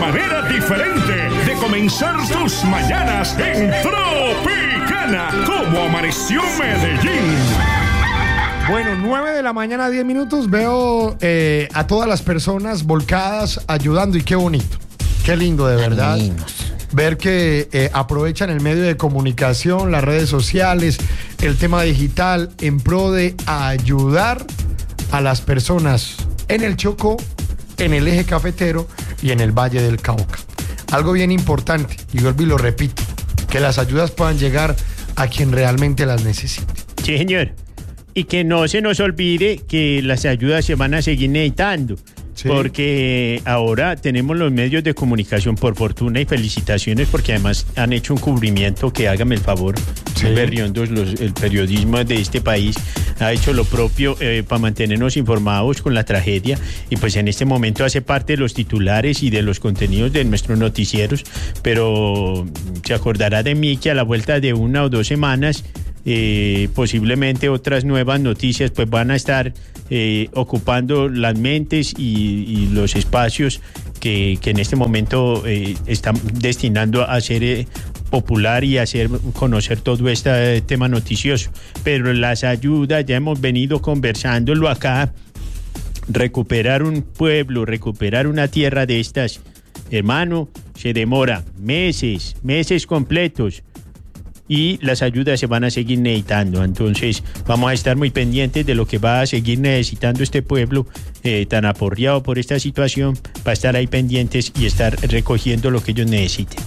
manera diferente de comenzar tus mañanas en Tropicana. ¿Cómo amaneció Medellín? Bueno, 9 de la mañana, 10 minutos. Veo a todas las personas volcadas ayudando y qué bonito. Qué lindo, de verdad. Ver que aprovechan el medio de comunicación, las redes sociales, el tema digital en pro de ayudar a las personas en el Chocó, en el eje cafetero y en el Valle del Cauca. Algo bien importante, y vuelvo y lo repito, que las ayudas puedan llegar a quien realmente las necesite. Sí, señor. Y que no se nos olvide que las ayudas se van a seguir necesitando. Sí. Porque ahora tenemos los medios de comunicación, por fortuna, y felicitaciones porque además han hecho un cubrimiento que, hágame el favor, sí. El periodismo de este país ha hecho lo propio para mantenernos informados con la tragedia, y pues en este momento hace parte de los titulares y de los contenidos de nuestros noticieros, pero se acordará de mí que a la vuelta de 1 o 2 semanas posiblemente otras nuevas noticias pues van a estar ocupando las mentes y los espacios que en este momento están destinando a hacer popular y hacer conocer todo este tema noticioso. Pero las ayudas, ya hemos venido conversándolo acá, recuperar un pueblo, recuperar una tierra de estas, hermano, se demora meses completos. Y las ayudas se van a seguir necesitando. Entonces vamos a estar muy pendientes de lo que va a seguir necesitando este pueblo tan aporreado por esta situación, para estar ahí pendientes y estar recogiendo lo que ellos necesiten.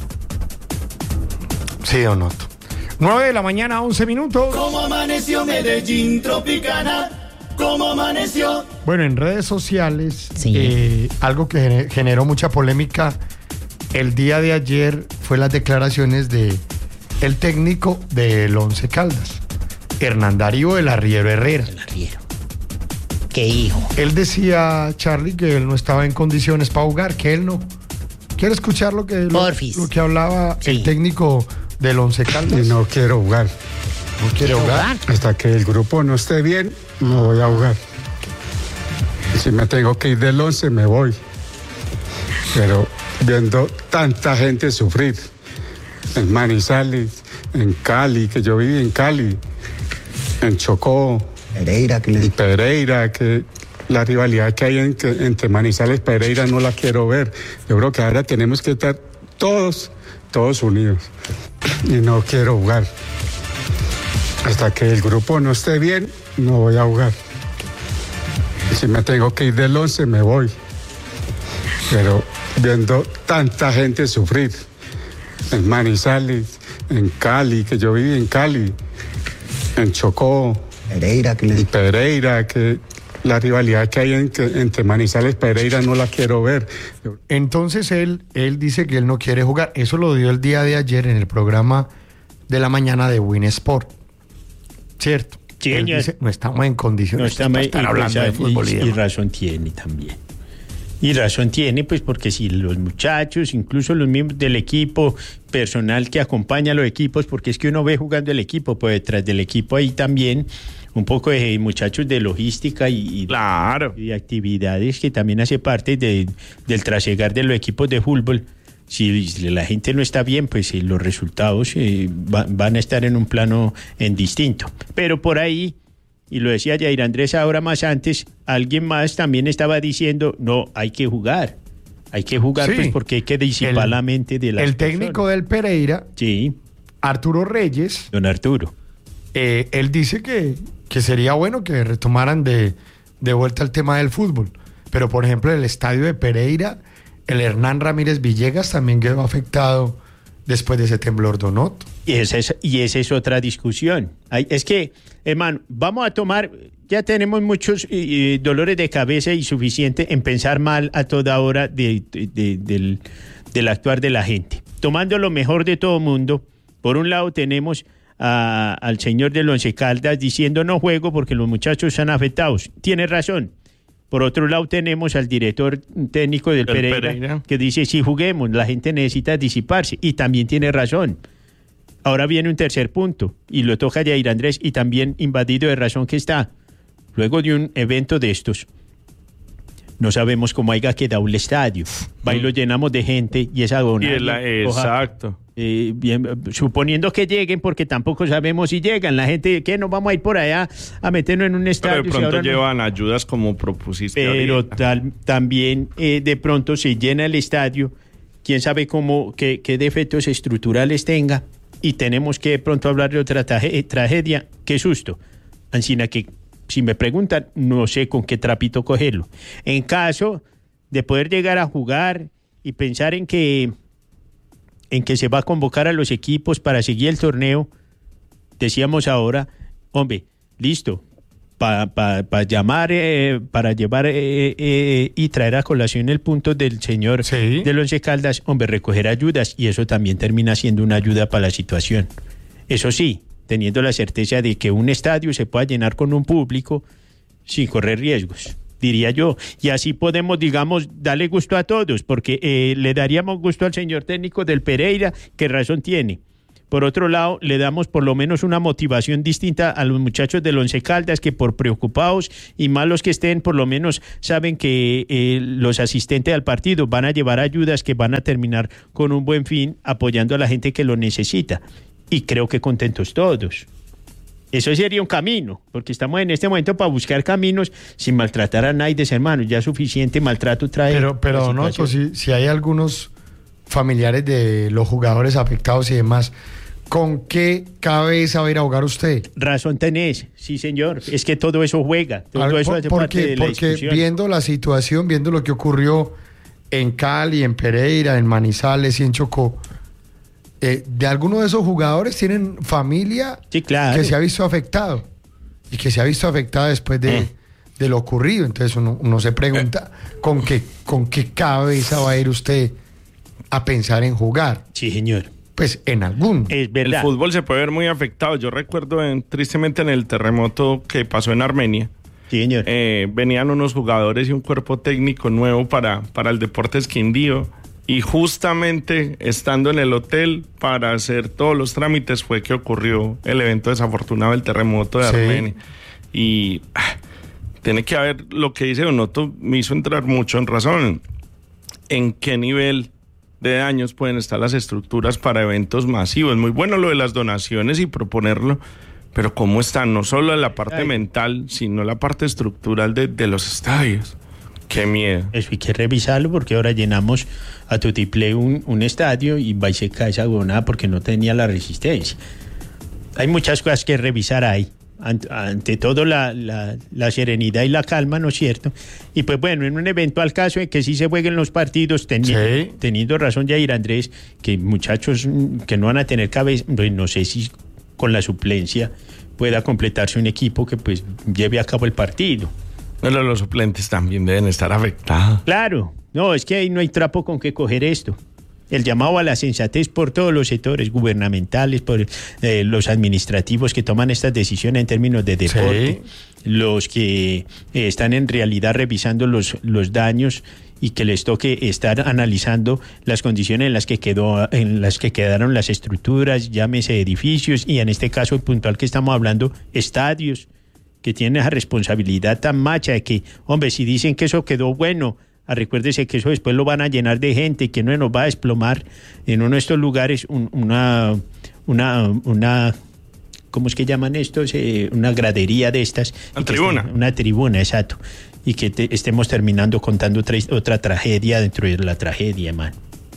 Sí, don Otto. 9 de la mañana, 11 minutos. ¿Cómo amaneció Medellín Tropicana? ¿Cómo amaneció? Bueno, en redes sociales, sí. Algo que generó mucha polémica el día de ayer fue las declaraciones de el técnico del Once Caldas, Hernán Darío del Arriero Herrera. El Arriero. ¿Qué hijo? Él decía, Charlie, que él no estaba en condiciones para jugar, que él no. ¿Quiere escuchar lo que hablaba sí. El técnico del Once Caldas? No quiero jugar. ¿No quiere jugar? Hasta que el grupo no esté bien, no voy a jugar. Si me tengo que ir del Once, me voy. Pero viendo tanta gente sufrir, en Manizales, en Cali, que yo viví en Cali, en Chocó, Pereira, que la rivalidad que hay entre Manizales y Pereira no la quiero ver. Yo creo que ahora tenemos que estar todos unidos. Y no quiero jugar. Hasta que el grupo no esté bien, no voy a jugar. Si me tengo que ir del Once, me voy. Pero viendo tanta gente sufrir, en Manizales, en Cali, que yo viví en Cali, en Chocó, Pereira, que la rivalidad que hay entre Manizales y Pereira no la quiero ver. Entonces él dice que él no quiere jugar. Eso lo dio el día de ayer en el programa de la mañana de Win Sport. ¿Cierto? Sí, él dice, no estamos en condiciones de estar hablando de fútbol. Y razón tiene también. Y razón tiene, pues, porque si los muchachos, incluso los miembros del equipo, personal que acompaña a los equipos, porque es que uno ve jugando el equipo, pues detrás del equipo hay también un poco de muchachos de logística claro. Y actividades que también hace parte del trasegar de los equipos de fútbol. Si la gente no está bien, pues los resultados van a estar en un plano distinto. Pero por ahí, y lo decía Yair Andrés ahora más antes, alguien más también estaba diciendo, no, hay que jugar, sí, pues porque hay que disipar la mente de las personas. Técnico del Pereira, sí, Arturo Reyes, don Arturo, él dice que sería bueno que retomaran de vuelta el tema del fútbol, pero por ejemplo el estadio de Pereira, el Hernán Ramírez Villegas también quedó afectado después de ese temblor, don Otto. Y esa es otra discusión. Es que, hermano, vamos a tomar, ya tenemos muchos dolores de cabeza y suficiente en pensar mal a toda hora del actuar de la gente. Tomando lo mejor de todo mundo, por un lado tenemos al señor del Once Caldas diciendo no juego porque los muchachos están afectados. Tiene razón. Por otro lado tenemos al director técnico del Pereira que dice sí juguemos, la gente necesita disiparse, y también tiene razón. Ahora viene un tercer punto y lo toca Yair Andrés, y también invadido de razón que está. Luego de un evento de estos, no sabemos cómo haya quedado el estadio. Va y lo llenamos de gente y esa exacto. Bien, suponiendo que lleguen, porque tampoco sabemos si llegan. La gente, ¿qué? Nos vamos a ir por allá a meternos en un estadio. Pero de pronto llevan ayudas como propusiste. Pero también de pronto se llena el estadio. Quién sabe qué defectos estructurales tenga. Y tenemos que de pronto hablar de otra tragedia. Qué susto. Ancina que, si me preguntan, no sé con qué trapito cogerlo. En caso de poder llegar a jugar y pensar en que se va a convocar a los equipos para seguir el torneo, decíamos ahora, hombre, listo, para llevar y traer a colación el punto del señor del Once Caldas, hombre, recoger ayudas, y eso también termina siendo una ayuda para la situación. Eso sí, teniendo la certeza de que un estadio se pueda llenar con un público sin correr riesgos, diría yo, y así podemos, digamos, darle gusto a todos, porque le daríamos gusto al señor técnico del Pereira, que razón tiene. Por otro lado, le damos por lo menos una motivación distinta a los muchachos del Once Caldas, que por preocupados y malos que estén, por lo menos saben que los asistentes al partido van a llevar ayudas que van a terminar con un buen fin, apoyando a la gente que lo necesita. Y creo que contentos todos. Eso sería un camino, porque estamos en este momento para buscar caminos sin maltratar a nadie, hermanos. Ya suficiente maltrato trae. Pero no, pues si hay algunos familiares de los jugadores afectados y demás, ¿con qué cabeza va a ir a jugar usted? Razón tenés, sí señor. Es que todo eso juega. Todo eso hace parte de la discusión. Porque viendo la situación, viendo lo que ocurrió en Cali, en Pereira, en Manizales y en Chocó, de alguno de esos jugadores tienen familia que se ha visto afectado y que se ha visto afectada después de lo ocurrido. Entonces uno se pregunta con qué cabeza va a ir usted a pensar en jugar. Sí, señor. Pues en algún. Es verdad. El fútbol se puede ver muy afectado. Yo recuerdo tristemente en el terremoto que pasó en Armenia. Sí, señor. Venían unos jugadores y un cuerpo técnico nuevo para el Deportes Quindío. Y justamente estando en el hotel para hacer todos los trámites fue que ocurrió el evento desafortunado del terremoto de Armenia. Y tiene que haber, lo que dice Donoto me hizo entrar mucho en razón. ¿En qué nivel de daños pueden estar las estructuras para eventos masivos? Muy bueno lo de las donaciones y proponerlo, pero ¿cómo están? No solo la parte mental, sino la parte estructural de los estadios. Qué miedo. Eso hay que revisarlo, porque ahora llenamos a tutiplé un estadio y va y se cae esa huevonada porque no tenía la resistencia. Hay muchas cosas que revisar ahí. Ante todo la serenidad y la calma, ¿no es cierto? Y pues bueno, en un eventual caso en que sí se jueguen los partidos, teniendo razón Jair Andrés, que muchachos que no van a tener cabeza, pues no sé si con la suplencia pueda completarse un equipo que pues lleve a cabo el partido. Pero los suplentes también deben estar afectados. Claro, no, es que ahí no hay trapo con que coger esto. El llamado a la sensatez por todos los sectores gubernamentales, por los administrativos que toman estas decisiones en términos de deporte, los que están en realidad revisando los daños y que les toque estar analizando las condiciones en las que quedaron las estructuras, llámese edificios, y en este caso puntual que estamos hablando, estadios, que tienen esa responsabilidad tan macha de que, hombre, si dicen que eso quedó bueno, recuérdese que eso después lo van a llenar de gente y que no nos va a desplomar en uno de estos lugares una ¿cómo es que llaman estos? Una gradería de estas. Una tribuna. Una tribuna, exacto. Y que estemos terminando contando otra tragedia dentro de la tragedia, man.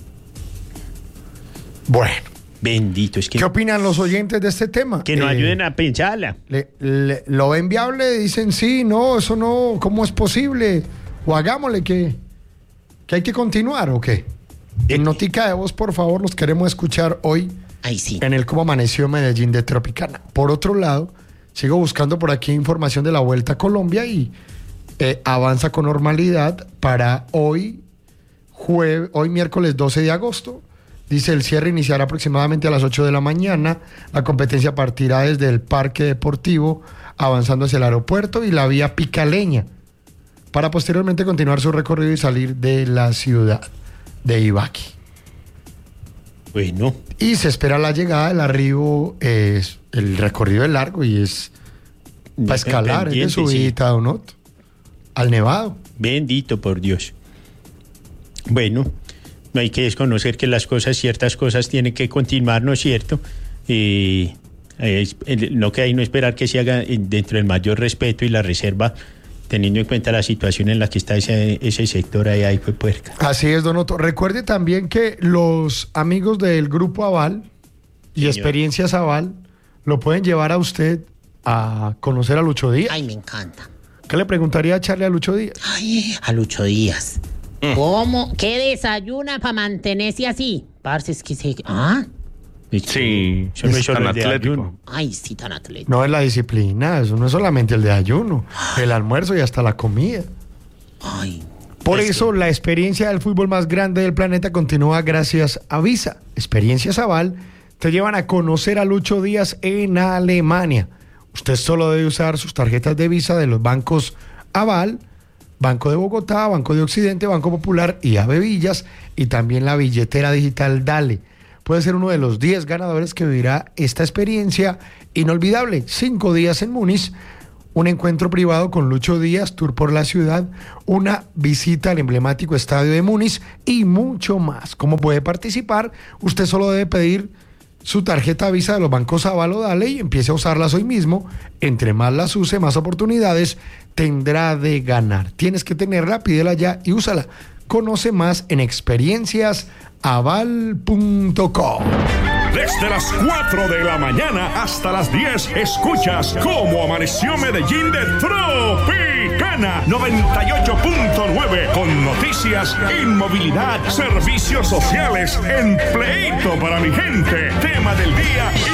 Bueno. Bendito, es que... ¿Qué opinan los oyentes de este tema? Que nos ayuden a pensarla. ¿Lo ven viable? Dicen sí, no, eso no, ¿cómo es posible? O hagámosle que hay que continuar, ¿o qué? En Notica de Voz, por favor, los queremos escuchar hoy. Ay, sí. En el Cómo Amaneció Medellín de Tropicana. Por otro lado, sigo buscando por aquí información de la Vuelta a Colombia y avanza con normalidad para hoy miércoles 12 de agosto. Dice, el cierre iniciará aproximadamente a las 8 de la mañana. La competencia partirá desde el Parque Deportivo, avanzando hacia el aeropuerto y la vía Picaleña, para posteriormente continuar su recorrido y salir de la ciudad de Ibaquí. Bueno. Y se espera la llegada, el arribo, el recorrido es largo y es para escalar, es de subida, ¿no? Al Nevado. Bendito por Dios. Bueno, no hay que desconocer que ciertas cosas tienen que continuar, ¿no es cierto? No queda no esperar que se haga dentro del mayor respeto y la reserva, teniendo en cuenta la situación en la que está ese sector ahí fue puerca. Así es, don Otto. Recuerde también que los amigos del Grupo Aval y Señor. Experiencias Aval lo pueden llevar a usted a conocer a Lucho Díaz. Ay, me encanta. ¿Qué le preguntaría a echarle a Lucho Díaz? Ay, a Lucho Díaz. ¿Cómo? ¿Qué desayuna para mantenerse así? Parce, es que se... ¿Ah? Sí, Eso no es solo tan el de atlético. ayuno. Ay, sí, tan atlético. No es la disciplina, eso no es solamente el de ayuno, el almuerzo y hasta la comida. Ay. Por es eso, la experiencia del fútbol más grande del planeta continúa gracias a Visa. Experiencias Aval te llevan a conocer a Lucho Díaz en Alemania. Usted solo debe usar sus tarjetas de Visa de los bancos Aval, Banco de Bogotá, Banco de Occidente, Banco Popular y AB Villas, y también la billetera digital Dale. Puede ser uno de los 10 ganadores que vivirá esta experiencia inolvidable. 5 días en Múnich, un encuentro privado con Lucho Díaz, tour por la ciudad, una visita al emblemático estadio de Múnich y mucho más. ¿Cómo puede participar? Usted solo debe pedir su tarjeta Visa de los bancos Aval o Dale y empiece a usarlas hoy mismo. Entre más las use, más oportunidades tendrá de ganar. Tienes que tenerla, pídela ya y úsala. Conoce más en experienciasaval.com. Desde las 4 de la mañana hasta las 10 escuchas Cómo Amaneció Medellín de Tropicana 98.9 con noticias, inmovilidad, servicios sociales, empleito para mi gente, tema del día y